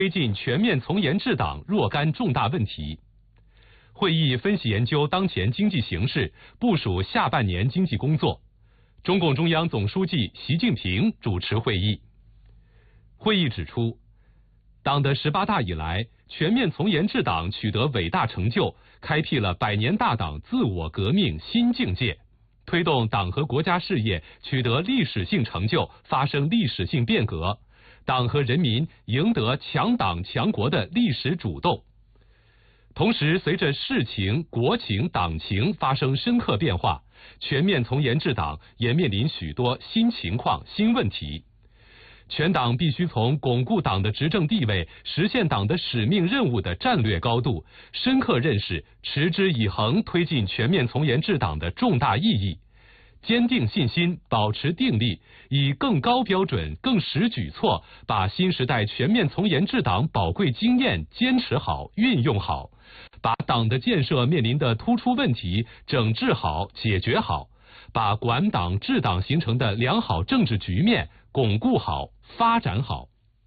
推进全面从严治党若干重大问题。会议分析研究当前经济形势，部署下半年经济工作。中共中央总书记习近平主持会议。会议指出，党的18大以来，全面从严治党取得伟大成就，开辟了100年大党自我革命新境界，推动党和国家事业取得历史性成就，发生历史性变革，党和人民赢得强党强国的历史主动。同时，随着世情、国情、党情发生深刻变化，全面从严治党也面临许多新情况、新问题。全党必须从巩固党的执政地位、实现党的使命任务的战略高度，深刻认识持之以恒推进全面从严治党的重大意义，坚定信心，保持定力，以更高标准、更实举措，把新时代全面从严治党宝贵经验坚持好、运用好，把党的建设面临的突出问题整治好、解决好，把管党治党形成的良好政治局面巩固好、发展好。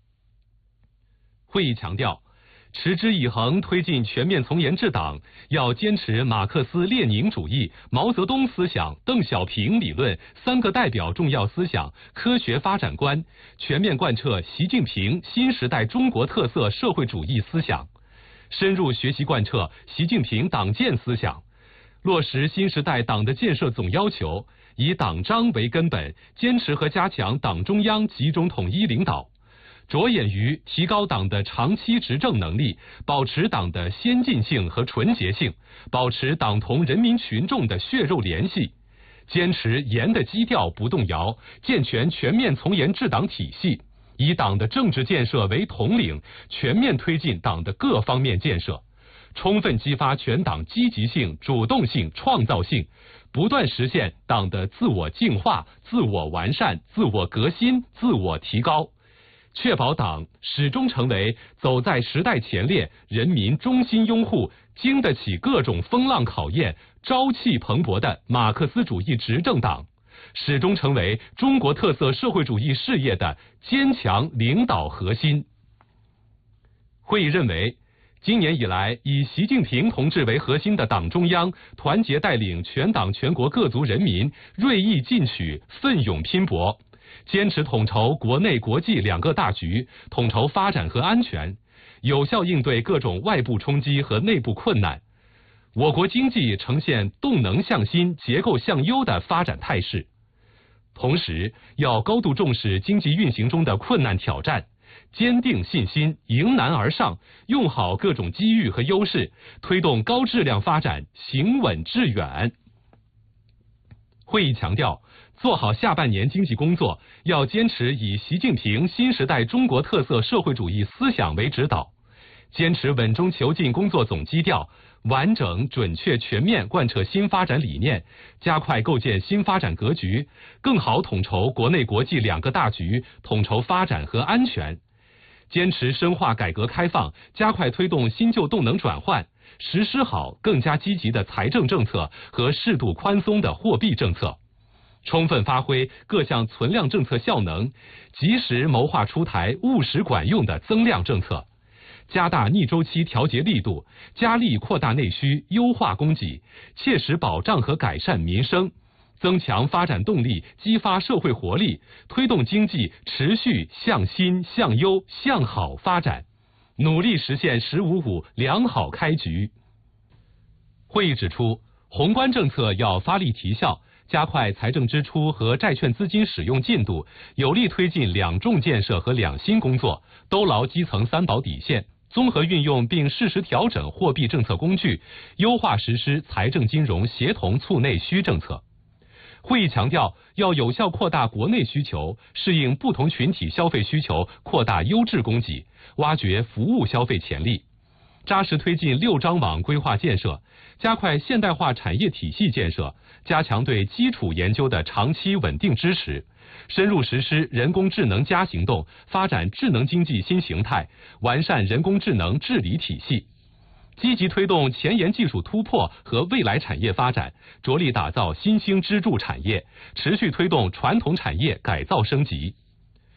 会议强调，持之以恒推进全面从严治党，要坚持马克思列宁主义、毛泽东思想、邓小平理论3个代表重要思想、科学发展观，全面贯彻习近平新时代中国特色社会主义思想，深入学习贯彻习近平党建思想，落实新时代党的建设总要求，以党章为根本，坚持和加强党中央集中统一领导，着眼于提高党的长期执政能力，保持党的先进性和纯洁性，保持党同人民群众的血肉联系，坚持严的基调不动摇，健全全面从严治党体系，以党的政治建设为统领，全面推进党的各方面建设，充分激发全党积极性、主动性、创造性，不断实现党的自我净化、自我完善、自我革新、自我提高，确保党始终成为走在时代前列、人民衷心拥护、经得起各种风浪考验、朝气蓬勃的马克思主义执政党，始终成为中国特色社会主义事业的坚强领导核心。会议认为，今年以来，以习近平同志为核心的党中央团结带领全党全国各族人民锐意进取、奋勇拼搏，坚持统筹国内国际2个大局，统筹发展和安全，有效应对各种外部冲击和内部困难。我国经济呈现动能向新、结构向优的发展态势。同时，要高度重视经济运行中的困难挑战，坚定信心，迎难而上，用好各种机遇和优势，推动高质量发展，行稳致远。会议强调，做好下半年经济工作，要坚持以习近平新时代中国特色社会主义思想为指导，坚持稳中求进工作总基调，完整、准确、全面贯彻新发展理念，加快构建新发展格局，更好统筹国内国际2个大局，统筹发展和安全。坚持深化改革开放，加快推动新旧动能转换，实施好更加积极的财政政策和适度宽松的货币政策，充分发挥各项存量政策效能，及时谋划出台务实管用的增量政策，加大逆周期调节力度，加力扩大内需，优化供给，切实保障和改善民生，增强发展动力，激发社会活力，推动经济持续向新、向优、向好发展，努力实现“15+5”良好开局。会议指出，宏观政策要发力提效，加快财政支出和债券资金使用进度，有力推进2重建设和2新工作，兜牢基层3保底线，综合运用并适时调整货币政策工具，优化实施财政金融协同促内需政策。会议强调，要有效扩大国内需求，适应不同群体消费需求，扩大优质供给，挖掘服务消费潜力，扎实推进6张网规划建设，加快现代化产业体系建设，加强对基础研究的长期稳定支持，深入实施人工智能+行动，发展智能经济新形态，完善人工智能治理体系，积极推动前沿技术突破和未来产业发展，着力打造新兴支柱产业，持续推动传统产业改造升级。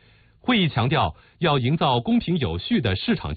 会议强调，要营造公平有序的市场